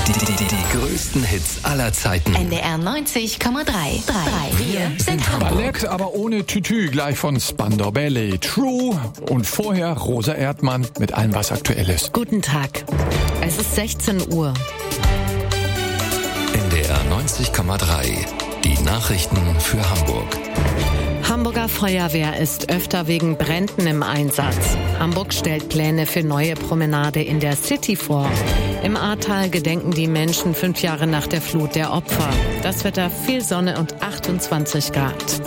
Die größten Hits aller Zeiten. NDR 90,3. Wir sind Hamburg. Ballett, aber ohne Tütü, gleich von Spandau Ballet. True und vorher Rosa Erdmann mit allem, was aktuell ist. Guten Tag. Es ist 16 Uhr. NDR 90,3. Die Nachrichten für Hamburg. Hamburger Feuerwehr ist öfter wegen Bränden im Einsatz. Hamburg stellt Pläne für neue Promenade in der City vor. Im Ahrtal gedenken die Menschen 5 Jahre nach der Flut der Opfer. Das Wetter: viel Sonne und 28 Grad.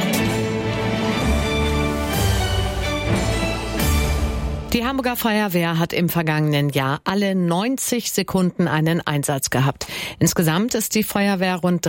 Die Hamburger Feuerwehr hat im vergangenen Jahr alle 90 Sekunden einen Einsatz gehabt. Insgesamt ist die Feuerwehr rund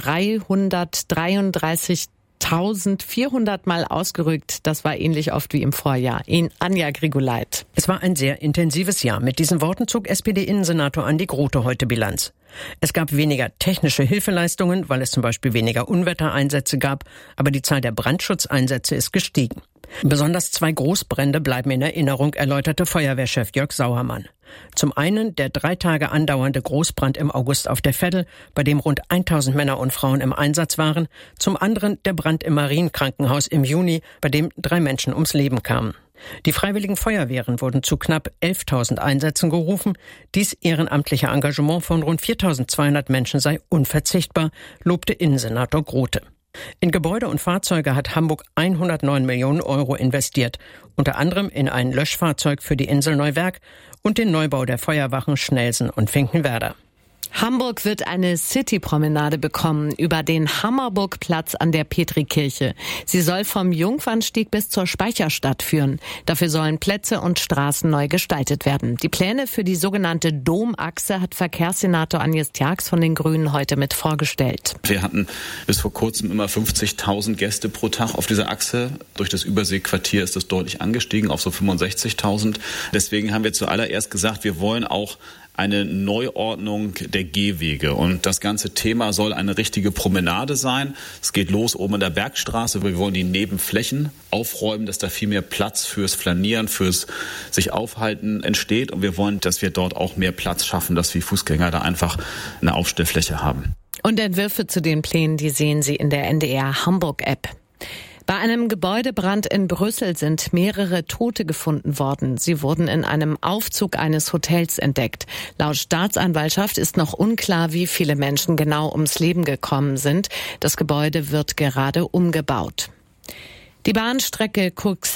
333.400 Mal ausgerückt. Das war ähnlich oft wie im Vorjahr. Anja Grigoleit. Es war ein sehr intensives Jahr. Mit diesen Worten zog SPD-Innensenator Andi Grote heute Bilanz. Es gab weniger technische Hilfeleistungen, weil es zum Beispiel weniger Unwettereinsätze gab, aber die Zahl der Brandschutzeinsätze ist gestiegen. Besonders 2 Großbrände bleiben in Erinnerung, erläuterte Feuerwehrchef Jörg Sauermann. Zum einen der 3 Tage andauernde Großbrand im August auf der Veddel, bei dem rund 1000 Männer und Frauen im Einsatz waren. Zum anderen der Brand im Marienkrankenhaus im Juni, bei dem 3 Menschen ums Leben kamen. Die Freiwilligen Feuerwehren wurden zu knapp 11.000 Einsätzen gerufen. Dies ehrenamtliche Engagement von rund 4.200 Menschen sei unverzichtbar, lobte Innensenator Grote. In Gebäude und Fahrzeuge hat Hamburg 109 Millionen Euro investiert, unter anderem in ein Löschfahrzeug für die Insel Neuwerk und den Neubau der Feuerwachen Schnelsen und Finkenwerder. Hamburg wird eine City-Promenade bekommen über den Hammerburgplatz an der Petrikirche. Sie soll vom Jungfernstieg bis zur Speicherstadt führen. Dafür sollen Plätze und Straßen neu gestaltet werden. Die Pläne für die sogenannte Domachse hat Verkehrssenator Agnes Tjax von den Grünen heute mit vorgestellt. Wir hatten bis vor kurzem immer 50.000 Gäste pro Tag auf dieser Achse. Durch das Überseequartier ist das deutlich angestiegen auf so 65.000. Deswegen haben wir zuallererst gesagt, wir wollen auch eine Neuordnung der Gehwege. Und das ganze Thema soll eine richtige Promenade sein. Es geht los oben an der Bergstraße. Wir wollen die Nebenflächen aufräumen, dass da viel mehr Platz fürs Flanieren, fürs sich aufhalten entsteht. Und wir wollen, dass wir dort auch mehr Platz schaffen, dass wir Fußgänger da einfach eine Aufstellfläche haben. Und Entwürfe zu den Plänen, die sehen Sie in der NDR Hamburg-App. Bei einem Gebäudebrand in Brüssel sind mehrere Tote gefunden worden. Sie wurden in einem Aufzug eines Hotels entdeckt. Laut Staatsanwaltschaft ist noch unklar, wie viele Menschen genau ums Leben gekommen sind. Das Gebäude wird gerade umgebaut. Die Bahnstrecke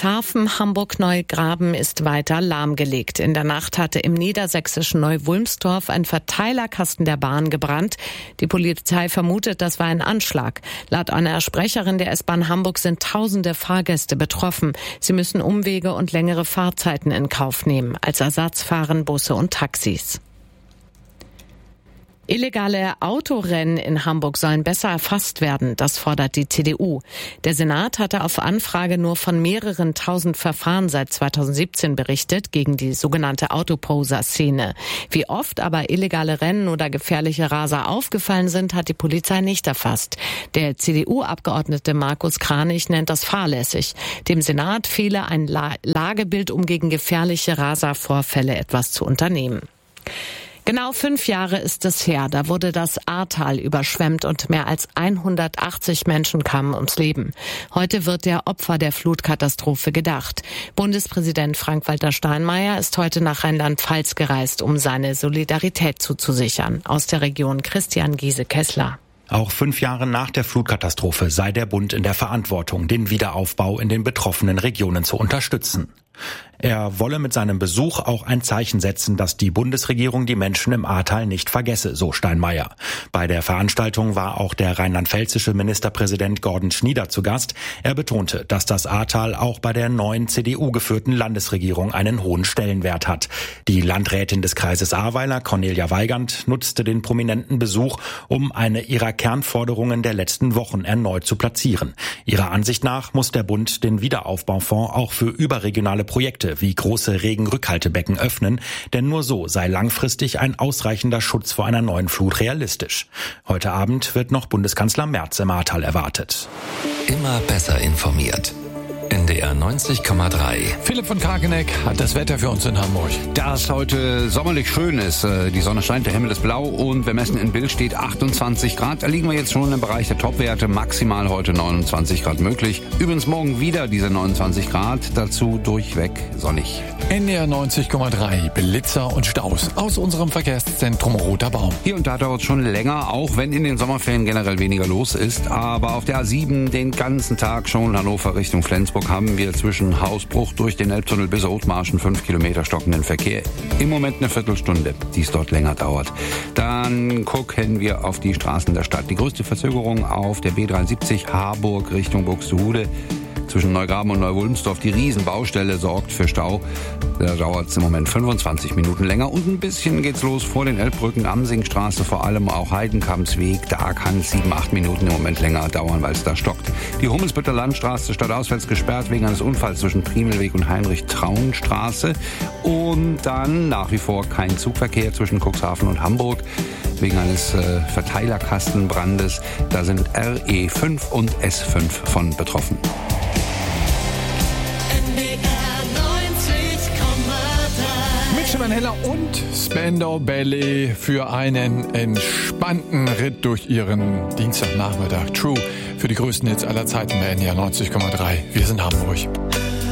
Cuxhaven-Hamburg-Neugraben ist weiter lahmgelegt. In der Nacht hatte im niedersächsischen Neuwulmstorf ein Verteilerkasten der Bahn gebrannt. Die Polizei vermutet, das war ein Anschlag. Laut einer Sprecherin der S-Bahn Hamburg sind tausende Fahrgäste betroffen. Sie müssen Umwege und längere Fahrzeiten in Kauf nehmen. Als Ersatz fahren Busse und Taxis. Illegale Autorennen in Hamburg sollen besser erfasst werden, das fordert die CDU. Der Senat hatte auf Anfrage nur von mehreren tausend Verfahren seit 2017 berichtet gegen die sogenannte Autoposer-Szene. Wie oft aber illegale Rennen oder gefährliche Raser aufgefallen sind, hat die Polizei nicht erfasst. Der CDU-Abgeordnete Markus Kranich nennt das fahrlässig. Dem Senat fehle ein Lagebild, um gegen gefährliche Raservorfälle etwas zu unternehmen. Genau 5 Jahre ist es her, da wurde das Ahrtal überschwemmt und mehr als 180 Menschen kamen ums Leben. Heute wird der Opfer der Flutkatastrophe gedacht. Bundespräsident Frank-Walter Steinmeier ist heute nach Rheinland-Pfalz gereist, um seine Solidarität zuzusichern. Aus der Region Christian Giese-Kessler. Auch 5 Jahre nach der Flutkatastrophe sei der Bund in der Verantwortung, den Wiederaufbau in den betroffenen Regionen zu unterstützen. Er wolle mit seinem Besuch auch ein Zeichen setzen, dass die Bundesregierung die Menschen im Ahrtal nicht vergesse, so Steinmeier. Bei der Veranstaltung war auch der rheinland-pfälzische Ministerpräsident Gordon Schnieder zu Gast. Er betonte, dass das Ahrtal auch bei der neuen CDU-geführten Landesregierung einen hohen Stellenwert hat. Die Landrätin des Kreises Ahrweiler, Cornelia Weigand, nutzte den prominenten Besuch, um eine ihrer Kernforderungen der letzten Wochen erneut zu platzieren. Ihrer Ansicht nach muss der Bund den Wiederaufbaufonds auch für überregionale Projekte wie große Regenrückhaltebecken öffnen, denn nur so sei langfristig ein ausreichender Schutz vor einer neuen Flut realistisch. Heute Abend wird noch Bundeskanzler Merz im Ahrtal erwartet. Immer besser informiert. NDR 90,3. Philipp von Karkeneck hat das Wetter für uns in Hamburg. Da es heute sommerlich schön ist, die Sonne scheint, der Himmel ist blau und wir messen in Bild steht 28 Grad. Da liegen wir jetzt schon im Bereich der Topwerte, maximal heute 29 Grad möglich. Übrigens morgen wieder diese 29 Grad, dazu durchweg sonnig. NDR 90,3, Blitzer und Staus aus unserem Verkehrszentrum Roter Baum. Hier und da dauert es schon länger, auch wenn in den Sommerferien generell weniger los ist. Aber auf der A7 den ganzen Tag schon Hannover Richtung Flensburg haben wir zwischen Hausbruch durch den Elbtunnel bis Othmarschen 5 Kilometer stockenden Verkehr. Im Moment eine Viertelstunde, die es dort länger dauert. Dann gucken wir auf die Straßen der Stadt. Die größte Verzögerung auf der B73 Harburg Richtung Buxtehude. Zwischen Neugraben und Neuwulmsdorf. Die Riesenbaustelle sorgt für Stau. Da dauert es im Moment 25 Minuten länger. Und ein bisschen geht's los vor den Elbbrücken, Amsingstraße, vor allem auch Heidenkampsweg. Da kann es 7-8 Minuten im Moment länger dauern, weil es da stockt. Die Hummelsbütter Landstraße stadtauswärts gesperrt wegen eines Unfalls zwischen Primelweg und Heinrich-Traun-Straße. Und dann nach wie vor kein Zugverkehr zwischen Cuxhaven und Hamburg wegen eines Verteilerkastenbrandes. Da sind RE5 und S5 von betroffen. Mitchell Heller und Spandau Ballet für einen entspannten Ritt durch ihren Dienstagnachmittag. True für die größten Hits aller Zeiten bei NDR 90,3. Wir sind Hamburg.